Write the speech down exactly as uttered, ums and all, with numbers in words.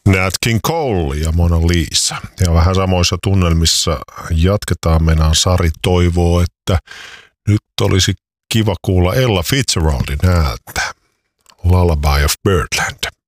Nat King Cole ja Mona Lisa. Ja vähän samoissa tunnelmissa jatketaan. Meinaan Sari toivoo, että nyt olisi kiva kuulla Ella Fitzgeraldin ääntä. Lullaby of Birdland.